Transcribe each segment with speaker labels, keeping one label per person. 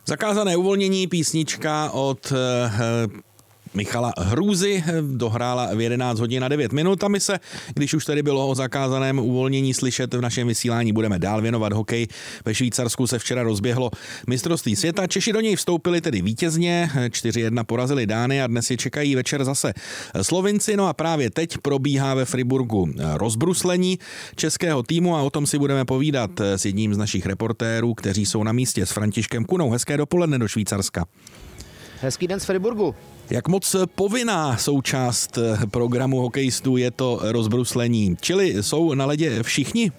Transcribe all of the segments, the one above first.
Speaker 1: Zakázané uvolnění, písnička od Michala Hrůzy dohrála v 11 hodin a 9 minut a my se, když už tady bylo o zakázaném uvolnění slyšet v našem vysílání, budeme dál věnovat hokej. Ve Švýcarsku se včera rozběhlo mistrovství světa. Češi do něj vstoupili tedy vítězně, 4-1 porazili Dány a dnes je čekají večer zase Slovinci. No a právě teď probíhá ve Friburgu rozbruslení českého týmu a o tom si budeme povídat s jedním z našich reportérů, kteří jsou na místě, s Františkem Kunou. Hezké dopoledne do Švýcarska.
Speaker 2: Hezký den z Friburgu.
Speaker 1: Jak moc povinná součást programu hokejistů je to rozbruslení? Čili jsou na ledě všichni?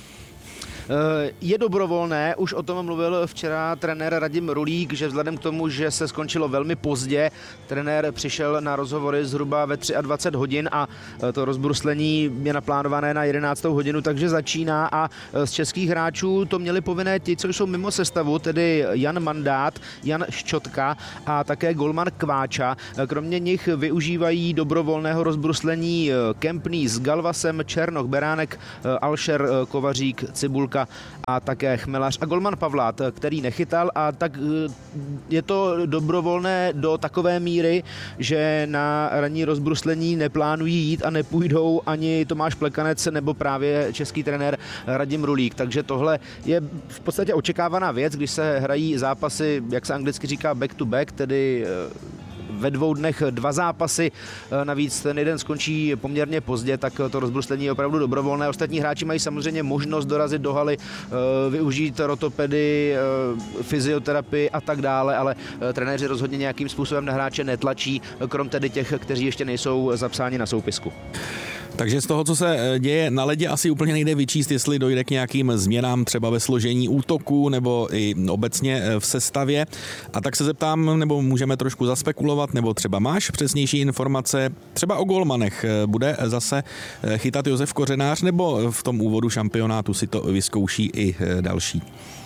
Speaker 2: Je dobrovolné, už o tom mluvil včera trenér Radim Rulík, že vzhledem k tomu, že se skončilo velmi pozdě, trenér přišel na rozhovory zhruba ve 23 hodin a to rozbruslení je naplánované na 11. hodinu, takže začíná a z českých hráčů to měli povinné ti, co jsou mimo sestavu, tedy Jan Mandát, Jan Ščotka a také golman Kváča. Kromě nich využívají dobrovolného rozbruslení Kempný s Galvasem, Černoch, Beránek, Alšer, Kovařík, Cibulka a také Chmelař a golman Pavlát, který nechytal, a tak je to dobrovolné do takové míry, že na ranní rozbruslení neplánují jít a nepůjdou ani Tomáš Plekanec nebo právě český trenér Radim Rulík. Takže tohle je v podstatě očekávaná věc, když se hrají zápasy, jak se anglicky říká back to back, tedy ve 2 dnech 2 zápasy, navíc ten jeden skončí poměrně pozdě, tak to rozbruslení je opravdu dobrovolné. Ostatní hráči mají samozřejmě možnost dorazit do haly, využít rotopedy, fyzioterapii a tak dále, ale trenéři rozhodně nějakým způsobem na hráče netlačí, krom tedy těch, kteří ještě nejsou zapsáni na soupisku.
Speaker 1: Takže z toho, co se děje na ledě, asi úplně nejde vyčíst, jestli dojde k nějakým změnám třeba ve složení útoku nebo i obecně v sestavě. A tak se zeptám, nebo můžeme trošku zaspekulovat, nebo třeba máš přesnější informace třeba o golmanech. Bude zase chytat Josef Kořenář, nebo v tom úvodu šampionátu si to vyzkouší i další?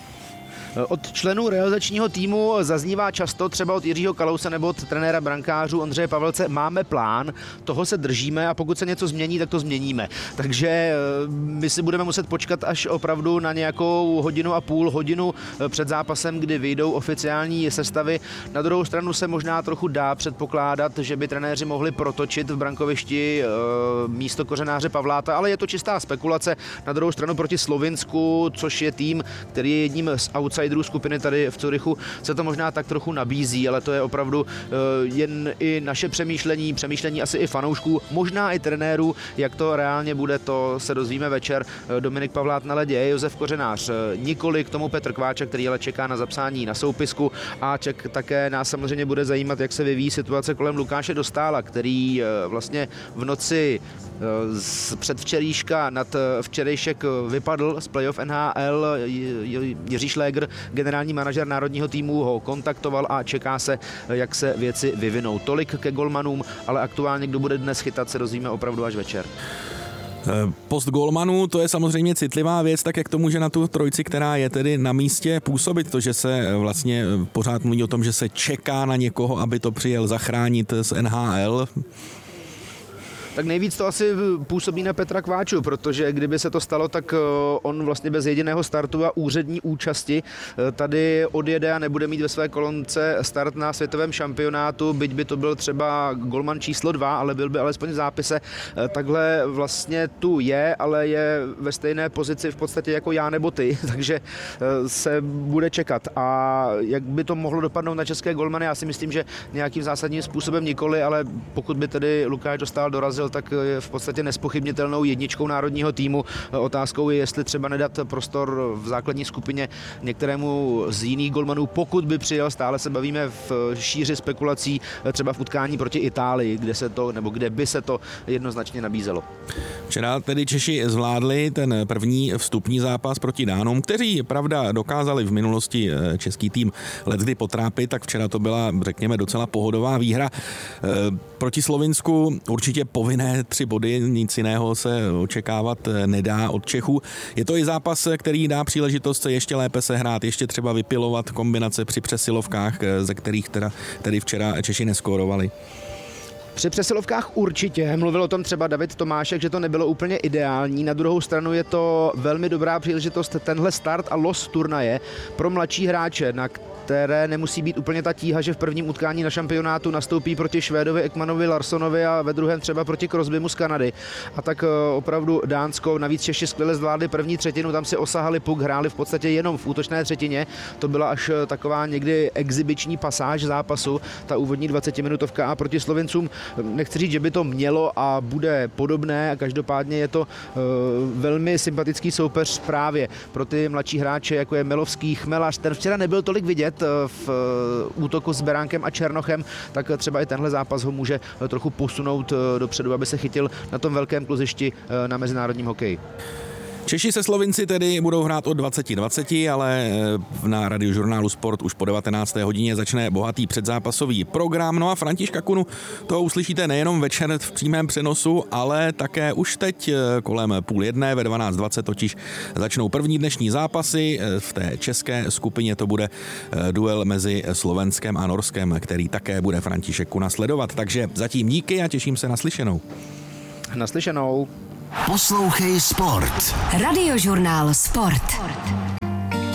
Speaker 2: Od členů realizačního týmu zaznívá často, třeba od Jiřího Kalouse nebo od trenéra brankářů Ondřeje Pavelce, máme plán, toho se držíme a pokud se něco změní, tak to změníme. Takže my si budeme muset počkat až opravdu na nějakou hodinu a půl, hodinu před zápasem, kdy vyjdou oficiální sestavy. Na druhou stranu se možná trochu dá předpokládat, že by trenéři mohli protočit v brankovišti místo Kořenáře Pavláta, ale je to čistá spekulace. Na druhou stranu proti Slovinsku, což je tým, který je jedním z outsiderů skupiny tady v Curychu, se to možná tak trochu nabízí, ale to je opravdu jen i naše přemýšlení asi i fanoušků, možná i trenérů, jak to reálně bude, to se dozvíme večer. Dominik Pavlát na ledě, Josef Kořenář nikoli, k tomu Petr Kváča, který ale čeká na zapsání na soupisku, a také nás samozřejmě bude zajímat, jak se vyvíjí situace kolem Lukáše Dostála, který vlastně v noci z předvčerejška nad včerejšek vypadl z playoff NHL. Jiří Šlégr, generální manažer národního týmu, ho kontaktoval a čeká se, jak se věci vyvinou. Tolik ke golmanům, ale aktuálně, kdo bude dnes chytat, se dozvíme opravdu až večer.
Speaker 1: Post golmanů, to je samozřejmě citlivá věc, tak jak to může na tu trojici, která je tedy na místě, působit to, že se vlastně pořád mluví o tom, že se čeká na někoho, aby to přijel zachránit z NHL.
Speaker 2: Tak nejvíc to asi působí na Petra Kváču, protože kdyby se to stalo, tak on vlastně bez jediného startu a úřední účasti tady odjede a nebude mít ve své kolonce start na světovém šampionátu, byť by to byl třeba golman číslo 2, ale byl by alespoň v zápise. Takhle vlastně tu je, ale je ve stejné pozici v podstatě jako já nebo ty, takže se bude čekat. A jak by to mohlo dopadnout na české golmany, já si myslím, že nějakým zásadním způsobem nikoli, ale pokud by tedy Lukáš Dostál dorazil, tak je v podstatě nespochybnitelnou jedničkou národního týmu. Otázkou je, jestli třeba nedat prostor v základní skupině některému z jiných golmanů, pokud by přijel. Stále se bavíme v šíři spekulací, třeba v utkání proti Itálii, kde by se to jednoznačně nabízelo.
Speaker 1: Včera tedy Češi zvládli ten první vstupní zápas proti Dánům, kteří, pravda, dokázali v minulosti český tým leckdy potrápit, tak včera to byla, řekněme, docela pohodová výhra. Proti Slovinsku určitě povinné 3 body, nic jiného se očekávat nedá od Čechů. Je to i zápas, který dá příležitost se ještě lépe sehrát, ještě třeba vypilovat kombinace při přesilovkách, ze kterých tedy včera Češi neskórovali.
Speaker 2: Při přesilovkách určitě, mluvil o tom třeba David Tomášek, že to nebylo úplně ideální. Na druhou stranu je to velmi dobrá příležitost tenhle start a los turnaje pro mladší hráče, které nemusí být úplně ta tíha, že v prvním utkání na šampionátu nastoupí proti Švédovi, Ekmanovi, Larsonovi a ve druhém třeba proti Crosbymu z Kanady. A tak opravdu Dánsko, navíc Češi skvěle zvládli první třetinu, tam si osahali puk, hráli v podstatě jenom v útočné třetině. To byla až taková někdy exibiční pasáž zápasu, ta úvodní 20-minutovka, a proti Slovincům nechci říct, že by to mělo a bude podobné, a každopádně je to velmi sympatický soupeř právě pro ty mladší hráče, jako je Melovský, Chmelař. Ten včera nebyl tolik vidět v útoku s Beránkem a Černochem, tak třeba i tenhle zápas ho může trochu posunout dopředu, aby se chytil na tom velkém kluzišti na mezinárodním hokeji.
Speaker 1: Češi se Slovinci tedy budou hrát od 20:20, ale na Radiožurnálu Sport už po 19. hodině začne bohatý předzápasový program. No a Františka Kunu to uslyšíte nejenom večer v přímém přenosu, ale také už teď kolem 12:30 ve 12:20 totiž začnou první dnešní zápasy. V té české skupině to bude duel mezi Slovenskem a Norskem, který také bude František Kuna sledovat. Takže zatím díky a těším se na slyšenou.
Speaker 2: Naslyšenou.
Speaker 3: Poslouchej Sport.
Speaker 4: Radiožurnál Sport.